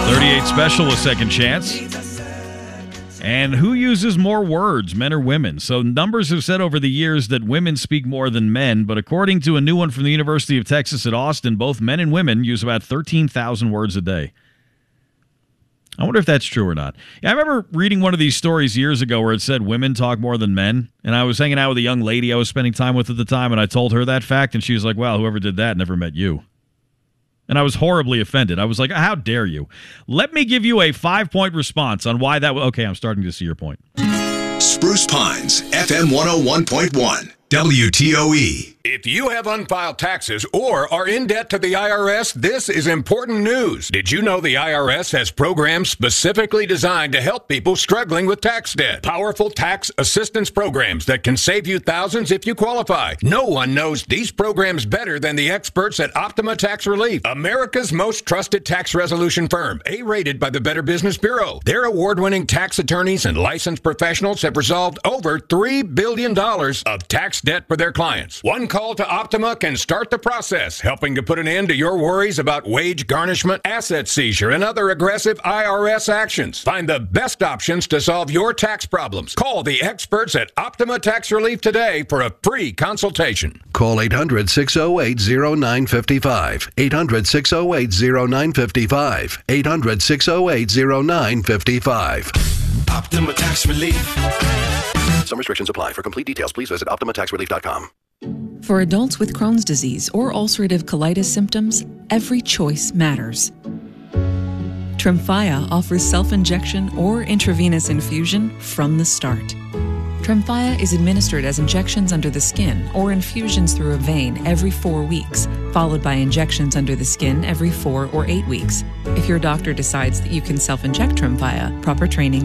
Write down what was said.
38 Special with Second Chance. And who uses more words, men or women? So numbers have said over the years that women speak more than men, but according to a new one from the University of Texas at Austin, both men and women use about 13,000 words a day. I wonder if that's true or not. Yeah, I remember reading one of these stories years ago where it said women talk more than men, and I was hanging out with a young lady I was spending time with at the time, and I told her that fact, and she was like, well, whoever did that never met you. And I was horribly offended. I was like, how dare you? Let me give you a 5-point response on why that... Okay, I'm starting to see your point. Spruce Pines, FM 101.1, WTOE. If you have unfiled taxes or are in debt to the IRS, this is important news. Did you know the IRS has programs specifically designed to help people struggling with tax debt? Powerful tax assistance programs that can save you thousands if you qualify. No one knows these programs better than the experts at Optima Tax Relief, America's most trusted tax resolution firm, A-rated by the Better Business Bureau. Their award-winning tax attorneys and licensed professionals have resolved over $3 billion of tax debt for their clients. One call to Optima can start the process, helping to put an end to your worries about wage garnishment, asset seizure, and other aggressive IRS actions. Find the best options to solve your tax problems. Call the experts at Optima Tax Relief today for a free consultation. Call 800-608-0955. 800-608-0955. 800-608-0955. Optima Tax Relief. Some restrictions apply. For complete details, please visit OptimaTaxRelief.com. For adults with Crohn's disease or ulcerative colitis symptoms, every choice matters. Tremfya offers self-injection or intravenous infusion from the start. Tremfya is administered as injections under the skin or infusions through a vein every 4 weeks, followed by injections under the skin every 4 or 8 weeks. If your doctor decides that you can self-inject Tremfya, proper training